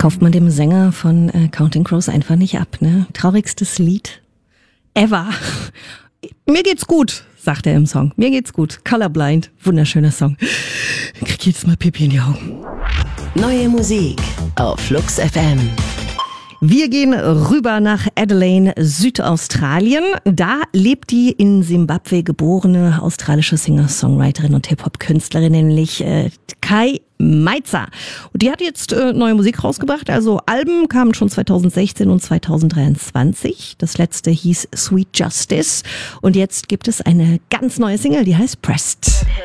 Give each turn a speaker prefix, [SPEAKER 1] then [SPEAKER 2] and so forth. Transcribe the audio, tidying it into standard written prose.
[SPEAKER 1] kauft man dem Sänger von Counting Crows einfach nicht ab, ne? Traurigstes Lied ever. Mir geht's gut, sagt er im Song. Mir geht's gut. Colorblind, wunderschöner Song. Ich krieg jedes Mal Pipi in die Augen.
[SPEAKER 2] Neue Musik auf Flux FM.
[SPEAKER 1] Wir gehen rüber nach Adelaide, Südaustralien. Da lebt die in Simbabwe geborene australische Singer-Songwriterin und Hip-Hop-Künstlerin, nämlich Kai Meitzer. Und die hat jetzt neue Musik rausgebracht. Also Alben kamen schon 2016 und 2023. Das letzte hieß Sweet Justice. Und jetzt gibt es eine ganz neue Single, die heißt Pressed.